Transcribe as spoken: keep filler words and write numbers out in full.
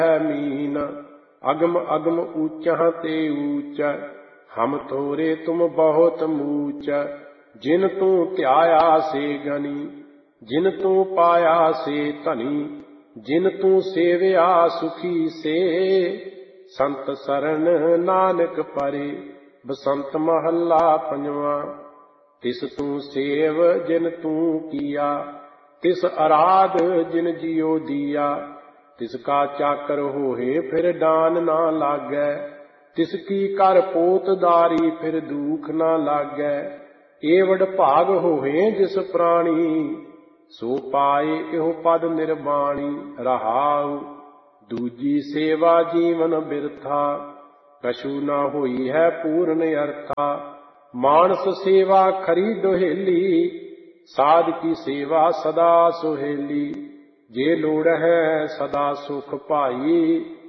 है मीन। अगम अगम ऊंचा ते ऊंच, हम थोरे तुम बहुत मूच। जिन तू ध्याया से गनी, जिन तू पाया से धनी। जिन तू सेवया सुखी से, संत सरन नानक परे। बसंत महला पंजवा। तिस तू सेव जिन तू किया, तिस अराध जिन जियो दिया। तिसका चाकर होए फिर डान ना लागै, तिसकी कर पोतदारी फिर दुख ना लागै। एवड भाग होए जिस प्राणी, सो पाए एहो पद निर्वाणी। रहाउ दूजी सेवा जीवन बिरथा, कछु न होई है पूर्ण अर्था। मानस सेवा खरी दोहेली, साध की सेवा सदा सुहेली। जे लोड़ है सदा सुख पाई,